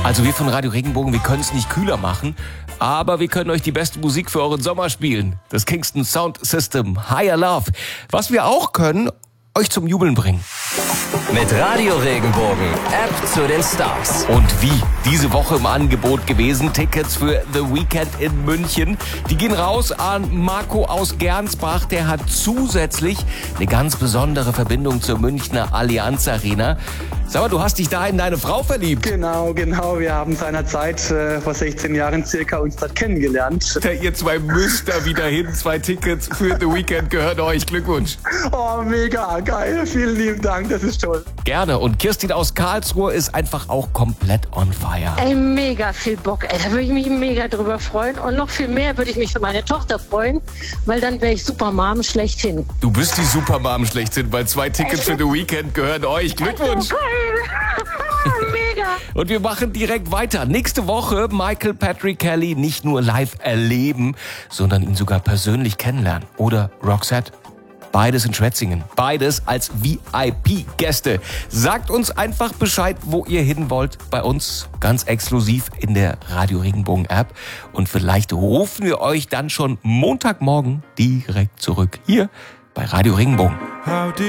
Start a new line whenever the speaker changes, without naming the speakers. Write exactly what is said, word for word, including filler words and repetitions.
Also wir von Radio Regenbogen, wir können es nicht kühler machen, aber wir können euch die beste Musik für euren Sommer spielen. Das Kingston Sound System, Higher Love. Was wir auch können, euch zum Jubeln bringen.
Mit Radio Regenbogen, App zu den Stars.
Und wie? Diese Woche im Angebot gewesen, Tickets für The Weekend in München. Die gehen raus an Marco aus Gernsbach. Der hat zusätzlich eine ganz besondere Verbindung zur Münchner Allianz Arena. Sag mal, du hast dich da in deine Frau verliebt.
Genau, genau. Wir haben seinerzeit äh, vor sechzehn Jahren circa uns dort kennengelernt.
Ja, ihr zwei müsst da wieder hin. Zwei Tickets für The Weekend gehören euch. Glückwunsch.
Oh, mega geil. Vielen lieben Dank. Das ist toll.
Gerne. Und Kirstin aus Karlsruhe ist einfach auch komplett on fire.
Ey, mega viel Bock. Ey, da würde ich mich mega drüber freuen. Und noch viel mehr würde ich mich für meine Tochter freuen, weil dann wäre ich Supermom schlechthin.
Du bist die Supermom schlechthin, weil zwei Tickets für The Weekend gehören euch. Glückwunsch.
Mega.
Und wir machen direkt weiter. Nächste Woche Michael Patrick Kelly nicht nur live erleben, sondern ihn sogar persönlich kennenlernen. Oder Roxette. Beides in Schwetzingen. Beides als V I P-Gäste. Sagt uns einfach Bescheid, wo ihr hin wollt. Bei uns ganz exklusiv in der Radio Regenbogen-App. Und vielleicht rufen wir euch dann schon Montagmorgen direkt zurück. Hier bei Radio Regenbogen.